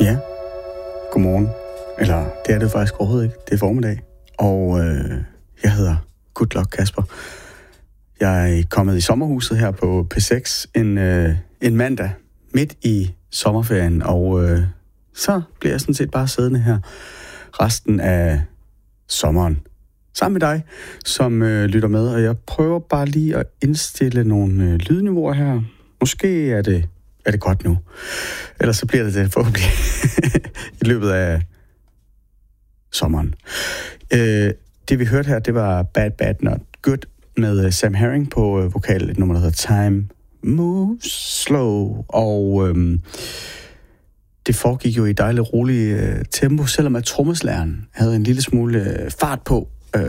Ja, godmorgen. Eller det er det faktisk overhovedet ikke. Det er formiddag. Og jeg hedder Good Luck Kasper. Jeg er kommet i sommerhuset her på P6 en mandag midt i sommerferien. Og så bliver jeg sådan set bare siddende her resten af sommeren. Sammen med dig, som lytter med. Og jeg prøver bare lige at indstille nogle lydniveauer her. Måske er det godt nu. Ellers så bliver det forhåbentlig i løbet af sommeren. Det vi hørte her, det var Bad Bad Not Good med Sam Herring på vokal, et nummer, der hedder Time Moves Slow. Og det foregik jo i dejligt roligt tempo, selvom at trommeslageren havde en lille smule fart på,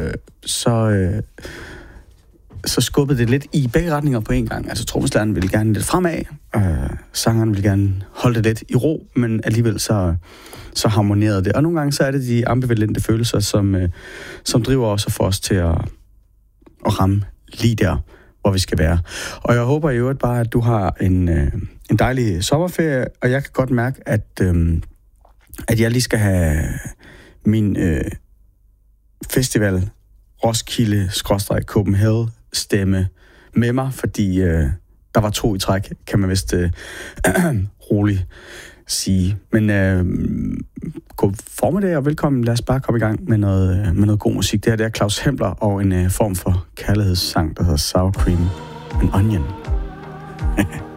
så skubbede det lidt i begge retninger på en gang. Altså trommeslageren ville gerne lidt fremad, sangeren ville gerne holde det lidt i ro, men alligevel så harmonerede det. Og nogle gange så er det de ambivalente følelser, som driver os og får os til at ramme lige der, hvor vi skal være. Og jeg håber i øvrigt bare, at du har en dejlig sommerferie, og jeg kan godt mærke, at jeg lige skal have min festival Roskilde/Copenhagen stemme med mig, fordi der var 2 i træk, kan man vist roligt sige. Men god formiddag og velkommen. Lad os bare komme i gang med noget god musik. Det her, det er Claus Hempler og en form for kærlighedssang, der hedder Sour Cream and Onion.